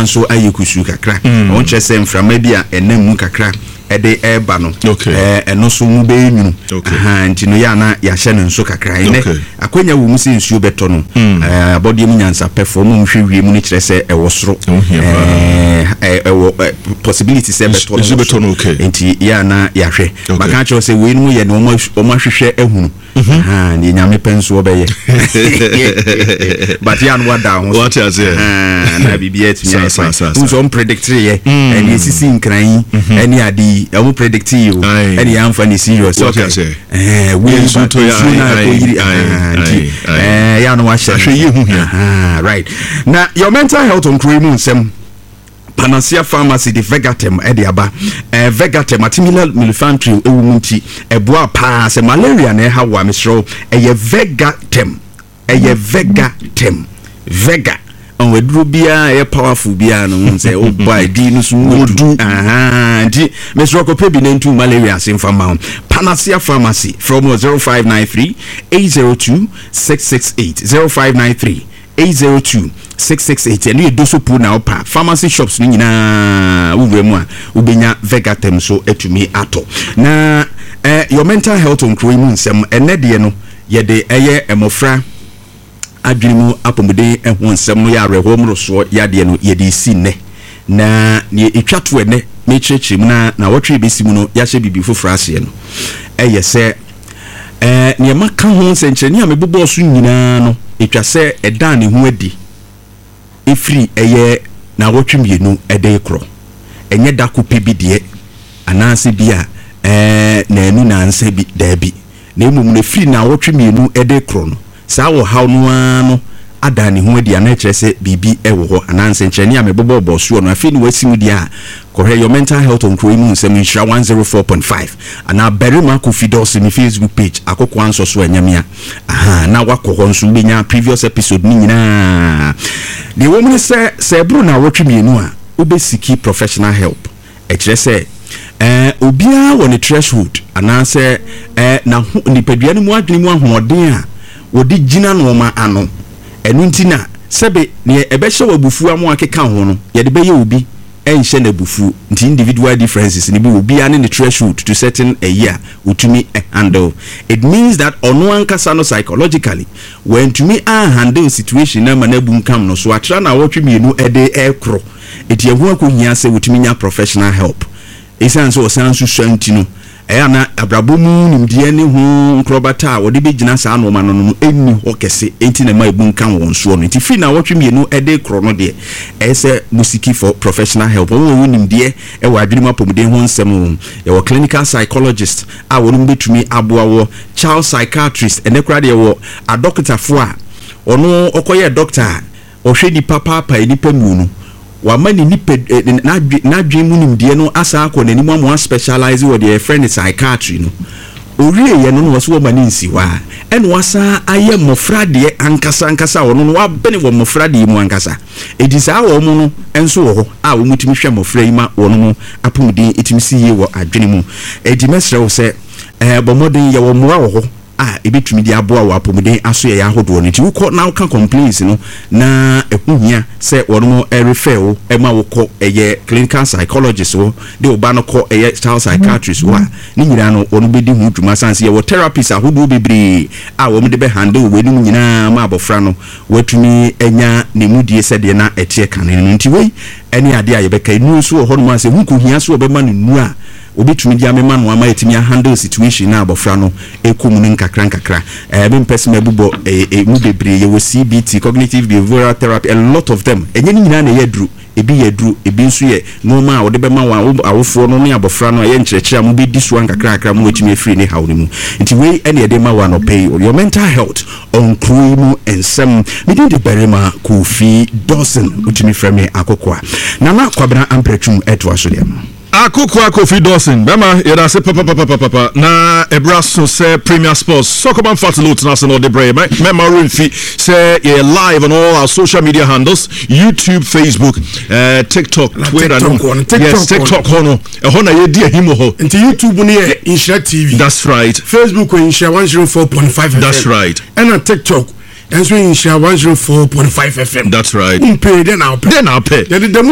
anso ayekusu kakra on chese mframa bi a enam kakra ede eba no eno so mu be nyunu ntino ya na ya hye ne nso kakra ene akonya wo mu se nsuo beto no abode mu nyansa perform mu hwe mu ni kire se ewo soro possibility se beto no nti ya na ya hwe maka cho se we nu ye no mo hwehwe ehunu ni nyame penso obeye but ya no wada ho what is it na bibia ti ya so unpredict ye and you see nkran any adi I will predict you any amfani serious okay we so to ya no wa right now your mental health on cream nsem Panacea Pharmacy the Vegatem ediaba Vegatem atimila milifantry ewumunti eboa pa se malaria na ha wa misro Vegatem Vega on wedru bia powerful bia no say o boy di no so wodu di misro ko pebi na ntu malaria sin fama Panacea Pharmacy from 0593 802 668 0593 802-668 and you do so put now pa pharmacy shops ni nyina uwemu a ubenya Vegatem so etumi ato na your mental health on cream nsem enede no ye de eye emofra adwirimu apomode ehun nsem no ya rehomro so ya de no ye de si ne na ne etwato ene me chechim na wotwe besimu no ya hye bibi fofra ase no eye se ne maka ho sencheni a mebobɔ so nyina no etwa se edan ne ho adi efri eye na wotwemienu ede kro enye da kope bi de ananse bia na enu na anse bi da bi na emum na efri na wotwemienu ede kro no saa wo haw no ano adan ne ho adi ana kyerɛ se bibi ewo ho ananse nkyerɛni a mebobɔ bɔ so no afi ne wasimu dia kohɛ your mental health on Kroimu nsɛm nhyira 104.5 ana Berima Kofi Dawson ni Facebook page akoko anso so anyamia na wakɔhɔ nso benya previous episode ni nyina de wo mu se bro na wotwemienu a obesiki professional help ɛkyerɛ se obia wɔ ne threshold ana se na nipadua no mu adwene mu ahoɔden a wodi gina no ma ano enu ntina sebe ne ebɛhyɛ wabufu amu akeka ho no ye de bɛyɛ obi enhyɛ na bufu nti individual differences ni bi obi ane the threshold to certain a year utumi handle. It means that ono ankasa no psychologically when to me handle situation na manabu nkam no so atra na wotwe mienu ede ekro eti ehu akohia se utumi nya professional help esanso osanso swantino na abrabomu nimdie ne ho nkrobata wode begina saa no ma no enni ho kese enti na ma ebu nkan won so no enti fi na wotwe mienu ede kro no de ese musiki for professional help won nimdie e wa adwene mapomden ho nsem e wo clinical psychologist a wonu betumi aboa wo child psychiatrist ene kra de wo a doctor fo a ono okoye doctor o hwe ni papa ni pamunu wa mani ni na dwemu nimdie no asa akọ nani mu am specialize wo the friend psychiatry no orie ye no no so mani nsi wa ene wasa aye mofra de ankasa wono no wa bene wo mofra de mu ankasa edisa wo mu no enso wo ho a wo mutimi hwe mofra yi ma wono mu apumudi etimi siye wo adwene mu edi mesre wo se bomodin ye wo mu wo ho ebetumi di aboa wa apomuden aso ye ahodo no ti wukọ na uka complaints no na ehuhia se wono refer wo ema wukọ eye clinical psychologist wo de oba no kọ eye child psychiatrist wo ni nyina no wono bedi hu dwuma sanse ye wo therapist ahodo bebre wo de be handle we ni nyina ma abofra no watumi enya ne mudie se de na etie kan no nti we eni ade a ye beka nu so ho no ma se hu ko hia so obema no nu a obetumi dia mema no ama etimi handle situation na abofra no ekomu ne nkakra me person mabubo mu bebre ye wo CBT cognitive behavioral therapy a lot of them enye ni nyina na yedru ebi nso ye normal wo de be ma wa awofo no ne abofra no ye nkyerɛkyerɛ mu be diso nkakra mu etimi free ne hawo ne mu nti we ene de ma wa no pay your mental health on Kroimu ensem me de Berima Kofi Dawson utimi frame akokwa na kwabena ampretrum eto asoliam Akukwa Kofi Dawson bema yeda se papa na ebraso se Premier Sports Sokoban Fatloot na se no de bre me Renfi say you're live on all our social media handles YouTube Facebook TikTok Twitter TikTok hono ehona ye di ahimo ho nti YouTube ni Insha TV that's right Facebook Insha 104.5 that's right and TikTok Insha 104.5 FM that's right pay then I'll pay